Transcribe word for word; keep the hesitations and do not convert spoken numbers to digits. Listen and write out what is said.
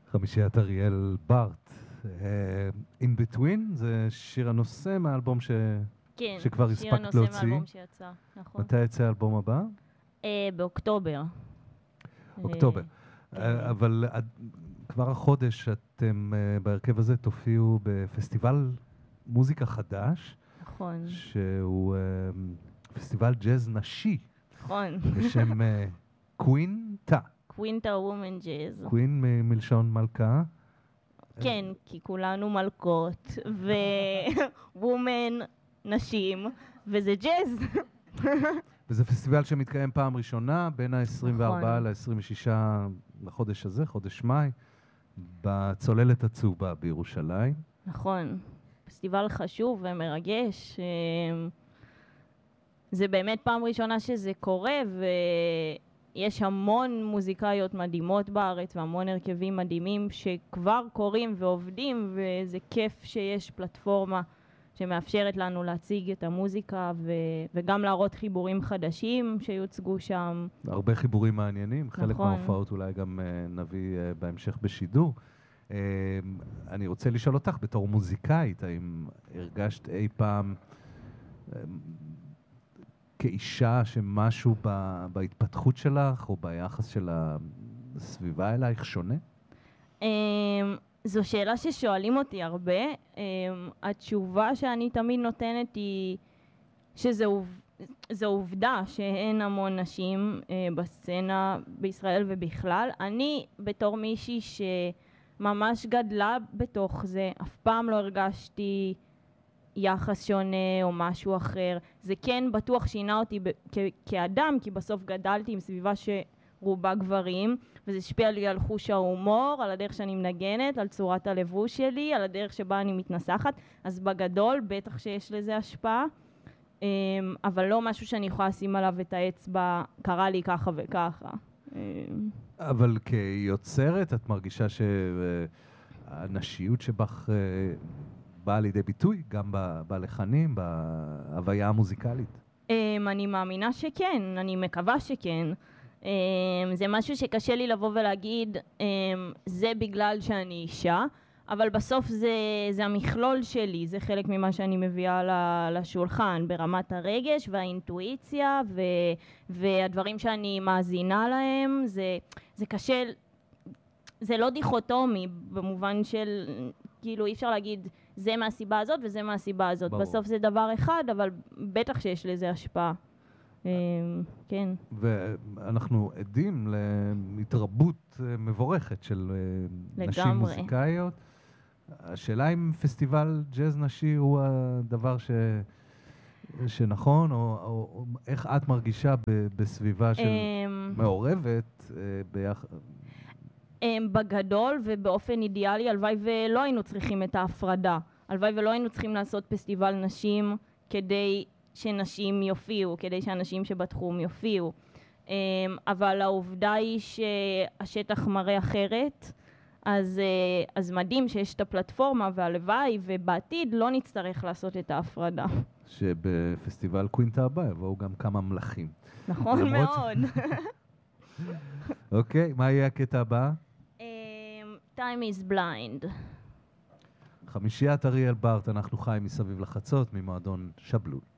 חמישיית אריאל ברט. In Between זה שיר הנושא מהאלבום ש... כן, שכבר שיר הספקת הנושא להוציא. מהאלבום שיצא, נכון. מתי יצא האלבום הבא? אה, באוקטובר. אוקטובר. כן. אה, אבל עד- כבר החודש אתם אה, בהרכב הזה תופיעו בפסטיבל מוזיקה חדש, נכון, שהוא אה, פסטיבל ג'אז נשי, נכון. בשם אה, קווינטה. קווינטה וומן ג'אז. קווין מ- מלשון מלכה. כן, כי כולנו מלכות, ווומן נשים, וזה ג'אז. וזה פסטיבל שמתקיים פעם ראשונה בין ה-עשרים וארבעה נכון. ל-עשרים ושישה לחודש הזה, חודש מאי, בצוללת הצהובה בירושלים. נכון. פסטיבל חשוב ומרגש. אה, זה באמת פעם ראשונה שזה קורה, ויש המון מוזיקאיות מדהימות בארץ, והמון הרכבים מדהימים שכבר קורים ועובדים, וזה כיף שיש פלטפורמה שמאפשרת לנו להציג את המוזיקה, ו- וגם להראות חיבורים חדשים שיוצגו שם. הרבה חיבורים מעניינים, חלק נכון. מההופעות אולי גם אה, נביא אה, בהמשך בשידור. אה, אני רוצה לשאול אותך, בתור מוזיקאית, האם הרגשת אי פעם אה, כאישה שמשהו ב- בהתפתחות שלך או ביחס של הסביבה אלייך שונה? אמ, זו שאלה ששואלים אותי הרבה. אמ, התשובה שאני תמיד נותנת היא שזו עוב- זו עובדה שאין המון נשים אה, בסצנה בישראל ובכלל. אני בתור מישהי שממש גדלה בתוך זה, אף פעם לא הרגשתי יחס שונה או משהו אחר. זה כן בטוח שינה אותי ב- כ- כאדם, כי בסוף גדלתי עם סביבה שרובה גברים, וזה השפיע לי על חוש ההומור, על הדרך שאני מנגנת, על צורת הלבוש שלי, על הדרך שבה אני מתנסחת. אז בגדול בטח שיש לזה השפעה, אמ, אבל לא משהו שאני יכולה לשים עליו את האצבע, קרה לי ככה וככה. אמ, אבל כיוצרת, את מרגישה שהנשיות שבך אה, באה לידי ביטוי, גם ב- בלחנים, בהוויה המוזיקלית? אמ, אני מאמינה שכן, אני מקווה שכן. אמ, זה משהו שקשה לי לבוא ולהגיד, אמ, זה בגלל שאני אישה, אבל בסוף זה, זה המכלול שלי, זה חלק ממה שאני מביאה ל- לשולחן, ברמת הרגש והאינטואיציה ו, והדברים שאני מאזינה להם. זה, זה קשה, זה לא דיכוטומי במובן של, כאילו אי אפשר להגיד זה מהסיבה הזאת וזה מהסיבה הזאת. ברור. בסוף זה דבר אחד, אבל בטח שיש לזה השפעה. אמ, כן. ואנחנו עדים להתרבות אה, מבורכת של אה, נשים לגמרי. מוזיקאיות. השאלה אם פסטיבל ג'אז נשי הוא הדבר ש... שנכון, או, או, או איך את מרגישה ב, בסביבה של אמ, מעורבת אה, ביח... אמ, בגדול ובאופן אידיאלי, הלוואי ולא היינו צריכים את ההפרדה. הלוואי ולא היינו צריכים לעשות פסטיבל נשים כדי שנשים יופיעו, כדי שאנשים שבתחום יופיעו. אמ, אבל העובדה היא שהשטח מראה אחרת, אז, אה, אז מדהים שיש את הפלטפורמה, והלוואי ובעתיד לא נצטרך לעשות את ההפרדה. שבפסטיבל קווינטה הבא יבואו גם כמה מלכים. נכון למרות ש- מאוד. אוקיי, מה יהיה הקטע הבא? אמ, Time is blind. חמישיית אריאל ברט, אנחנו חיים מסביב לחצות ממועדון שבלול.